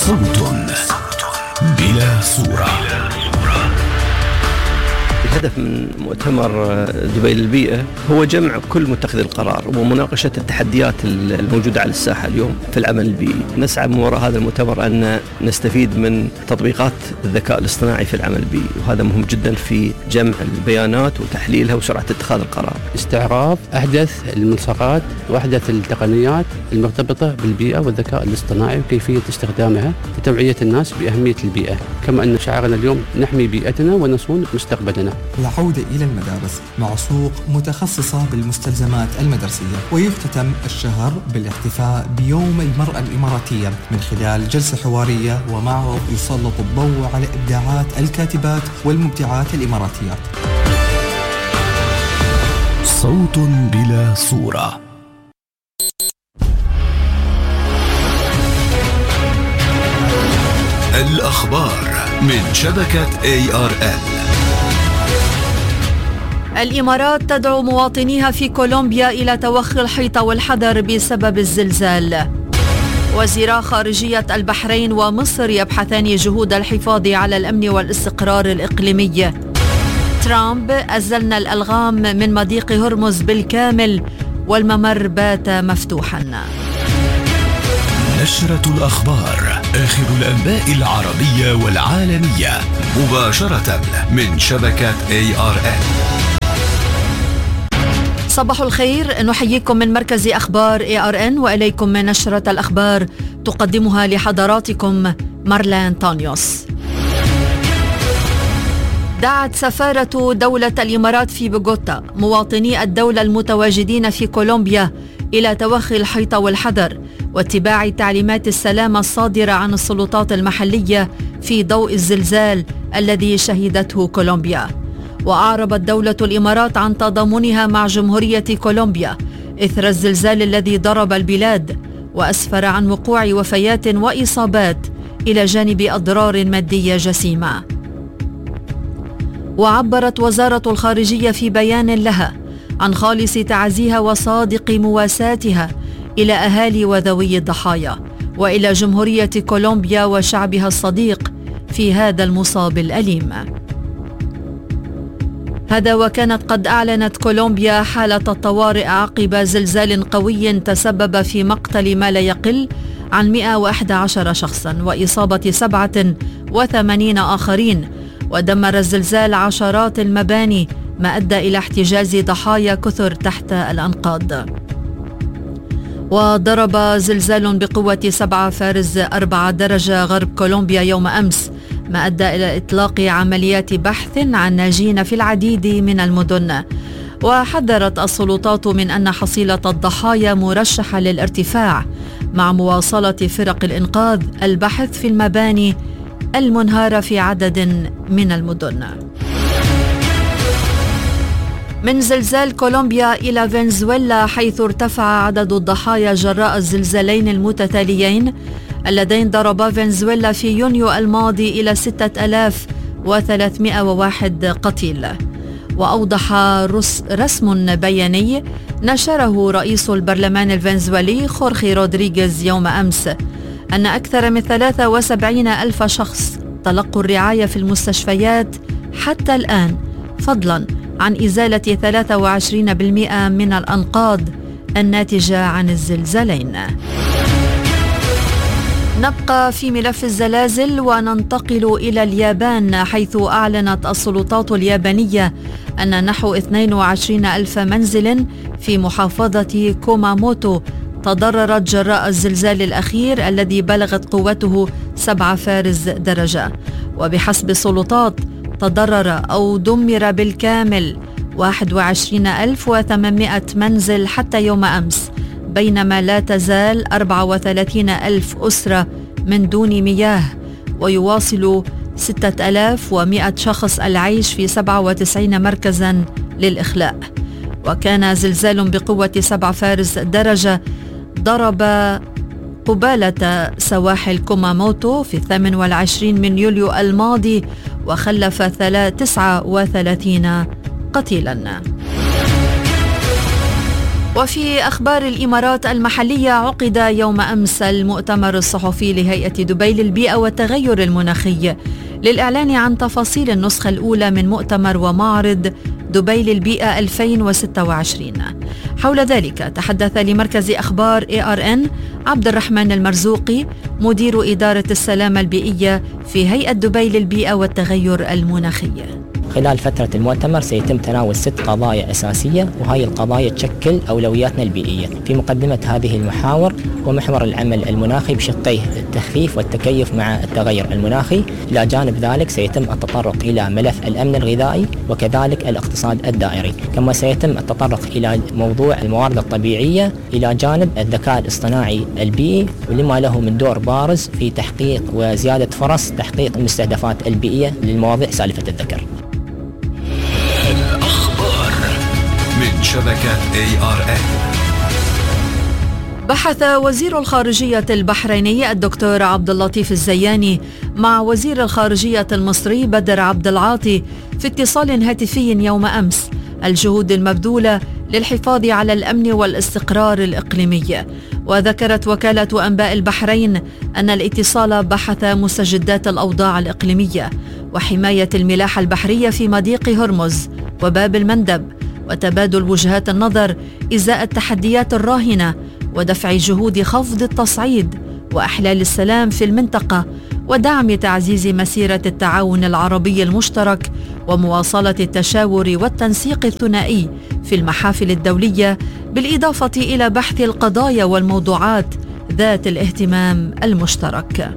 صوت بلا صورة. الهدف من مؤتمر دبي للبيئة هو جمع كل متخذي القرار ومناقشة التحديات الموجودة على الساحة اليوم في العمل البيئي. نسعى من وراء هذا المؤتمر أن نستفيد من تطبيقات الذكاء الاصطناعي في العمل البيئي، وهذا مهم جدا في جمع البيانات وتحليلها وسرعة اتخاذ القرار. استعراض أحدث الملصقات وأحدث التقنيات المرتبطة بالبيئة والذكاء الاصطناعي وكيفية استخدامها لتوعية الناس بأهمية البيئة، كما أن شعارنا اليوم نحمي بيئتنا ونصون مستقبلنا. العودة إلى المدارس مع سوق متخصصة بالمستلزمات المدرسية. ويختتم الشهر بالاحتفاء بيوم المرأة الإماراتية من خلال جلسة حوارية ومعرض يسلط الضوء على إبداعات الكاتبات والمبدعات الإماراتيات. صوت بلا صورة. الأخبار من شبكة ARN. الإمارات تدعو مواطنيها في كولومبيا إلى توخي الحيطة والحذر بسبب الزلزال. وزيرا خارجية البحرين ومصر يبحثان جهود الحفاظ على الأمن والاستقرار الإقليمي. ترامب: أزلنا الألغام من مضيق هرمز بالكامل والممر بات مفتوحا. نشرة الأخبار، آخر الأنباء العربية والعالمية مباشرة من شبكة ARN. صباح الخير، نحييكم من مركز أخبار ARN وإليكم من نشرة الأخبار تقدمها لحضراتكم مارلين تانيوس. دعت سفارة دولة الإمارات في بوغوتا مواطني الدولة المتواجدين في كولومبيا إلى توخي الحيطة والحذر واتباع تعليمات السلامة الصادرة عن السلطات المحلية في ضوء الزلزال الذي شهدته كولومبيا. وأعربت دولة الإمارات عن تضامنها مع جمهورية كولومبيا إثر الزلزال الذي ضرب البلاد وأسفر عن وقوع وفيات وإصابات إلى جانب أضرار مادية جسيمة. وعبرت وزارة الخارجية في بيان لها عن خالص تعزيها وصادق مواساتها إلى أهالي وذوي الضحايا وإلى جمهورية كولومبيا وشعبها الصديق في هذا المصاب الأليم. هذا وكانت قد أعلنت كولومبيا حالة الطوارئ عقب زلزال قوي تسبب في مقتل ما لا يقل عن 111 شخصا وإصابة 87 آخرين، ودمر الزلزال عشرات المباني ما أدى إلى احتجاز ضحايا كثر تحت الأنقاض. وضرب زلزال بقوة 7.4 درجة غرب كولومبيا يوم أمس ما أدى إلى إطلاق عمليات بحث عن ناجين في العديد من المدن. وحذرت السلطات من أن حصيلة الضحايا مرشحة للارتفاع مع مواصلة فرق الإنقاذ البحث في المباني المنهارة في عدد من المدن. من زلزال كولومبيا إلى فنزويلا، حيث ارتفع عدد الضحايا جراء الزلزالين المتتاليين اللذين ضربا فنزويلا في يونيو الماضي إلى 6301 قتيل. وأوضح رسم بياني نشره رئيس البرلمان الفنزويلي خورخي رودريغيز يوم أمس أن أكثر من 73,000 شخص تلقوا الرعاية في المستشفيات حتى الآن، فضلا عن إزالة 23% من الأنقاض الناتجة عن الزلزالين. نبقى في ملف الزلازل وننتقل إلى اليابان، حيث أعلنت السلطات اليابانية أن نحو 22,000 منزل في محافظة كوماموتو تضررت جراء الزلزال الأخير الذي بلغت قوته 7 درجة. وبحسب السلطات تضرر أو دمر بالكامل 21,800 منزل حتى يوم أمس، بينما لا تزال 34,000 أسرة من دون مياه، ويواصل 6,100 شخص العيش في 97 مركزا للإخلاء. وكان زلزال بقوة 7 درجة ضرب قبالة سواحل كوماموتو في 28 من يوليو الماضي وخلف 39 قتيلا. وفي أخبار الإمارات المحلية، عقد يوم أمس المؤتمر الصحفي لهيئة دبي للبيئة والتغير المناخي للإعلان عن تفاصيل النسخة الأولى من مؤتمر ومعرض دبي للبيئة 2026. حول ذلك تحدث لمركز أخبار ARN عبد الرحمن المرزوقي مدير إدارة السلامة البيئية في هيئة دبي للبيئة والتغير المناخي. خلال فترة المؤتمر سيتم تناول 6 قضايا أساسية، وهذه القضايا تشكل أولوياتنا البيئية. في مقدمة هذه المحاور ومحور العمل المناخي بشقيه التخفيف والتكيف مع التغير المناخي. إلى جانب ذلك سيتم التطرق إلى ملف الأمن الغذائي وكذلك الاقتصاد الدائري، كما سيتم التطرق إلى موضوع الموارد الطبيعية إلى جانب الذكاء الاصطناعي البيئي، ولما له من دور بارز في تحقيق وزيادة فرص تحقيق المستهدفات البيئية للمواضيع سالفة الذكر. الأخبار من شبكة ARN. بحث وزير الخارجية البحريني الدكتور عبد اللطيف الزياني مع وزير الخارجية المصري بدر عبد العاطي في اتصال هاتفي يوم أمس الجهود المبذولة للحفاظ على الأمن والاستقرار الإقليمي. وذكرت وكالة أنباء البحرين أن الاتصال بحث مستجدات الأوضاع الإقليمية وحماية الملاحة البحرية في مضيق هرمز وباب المندب، وتبادل وجهات النظر إزاء التحديات الراهنة ودفع جهود خفض التصعيد وإحلال السلام في المنطقة، ودعم تعزيز مسيرة التعاون العربي المشترك ومواصلة التشاور والتنسيق الثنائي في المحافل الدولية، بالإضافة إلى بحث القضايا والموضوعات ذات الاهتمام المشترك.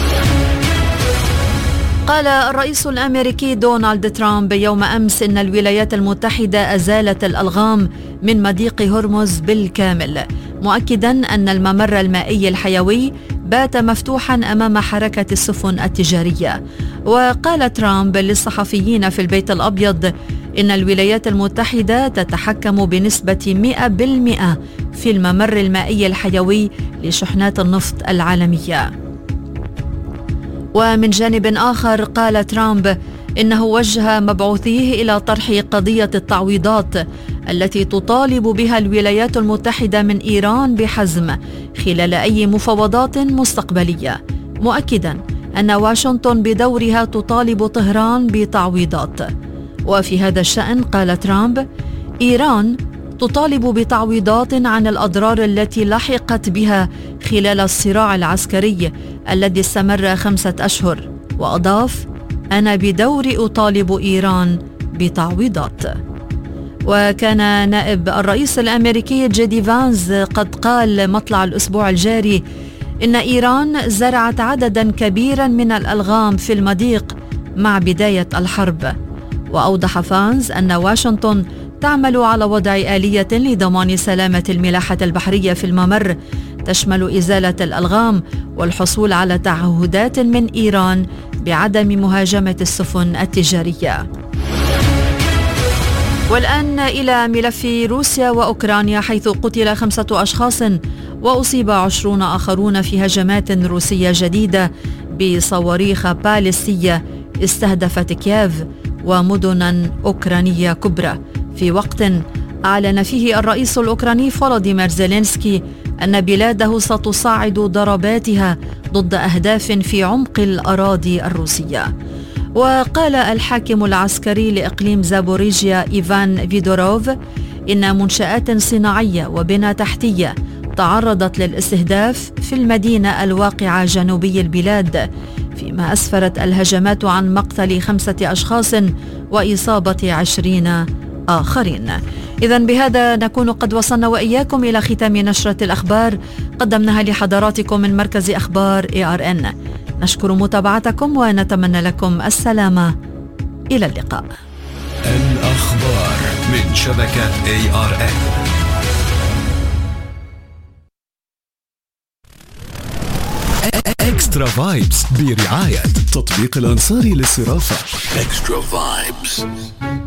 قال الرئيس الأمريكي دونالد ترامب يوم أمس إن الولايات المتحدة أزالت الألغام من مضيق هرمز بالكامل، مؤكدا أن الممر المائي الحيوي بات مفتوحا أمام حركة السفن التجارية. وقال ترامب للصحفيين في البيت الأبيض إن الولايات المتحدة تتحكم بنسبة 100% في الممر المائي الحيوي لشحنات النفط العالمية. ومن جانب آخر قال ترامب إنه وجه مبعوثيه إلى طرح قضية التعويضات التي تطالب بها الولايات المتحدة من إيران بحزم خلال أي مفاوضات مستقبلية، مؤكدا أن واشنطن بدورها تطالب طهران بتعويضات. وفي هذا الشأن قال ترامب: إيران تطالب بتعويضات عن الأضرار التي لحقت بها خلال الصراع العسكري الذي استمر 5 أشهر. وأضاف: أنا بدوري أطالب إيران بتعويضات. وكان نائب الرئيس الأمريكي جيدي فانز قد قال مطلع الأسبوع الجاري إن إيران زرعت عددا كبيرا من الألغام في المضيق مع بداية الحرب. وأوضح فانز أن واشنطن تعمل على وضع آلية لضمان سلامة الملاحة البحرية في الممر تشمل إزالة الألغام والحصول على تعهدات من إيران بعدم مهاجمة السفن التجارية. والآن إلى ملف روسيا وأوكرانيا، حيث قتل 5 أشخاص وأصيب 20 آخرون في هجمات روسية جديدة بصواريخ باليستية استهدفت كييف ومدنا أوكرانية كبرى، في وقت أعلن فيه الرئيس الأوكراني فولوديمير زيلينسكي أن بلاده ستصاعد ضرباتها ضد أهداف في عمق الأراضي الروسية. وقال الحاكم العسكري لإقليم زابوريجيا إيفان فيدوروف إن منشآت صناعية وبنى تحتية تعرضت للاستهداف في المدينة الواقعة جنوبي البلاد، فيما أسفرت الهجمات عن مقتل 5 أشخاص وإصابة 20 آخرين. إذن بهذا نكون قد وصلنا وإياكم إلى ختام نشرة الأخبار قدمناها لحضراتكم من مركز أخبار ARN. نشكر متابعتكم ونتمنى لكم السلامة. إلى اللقاء. الأخبار من شبكة ARN. إكسترا فايبس برعاية تطبيق الأنصاري للصرافة. إكسترا فايبس.